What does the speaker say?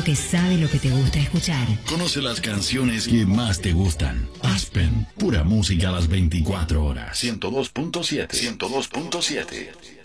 que sabe lo que te gusta escuchar. Conoce las canciones que más te gustan. Aspen, pura música a las 24 horas. 102.7. 102.7.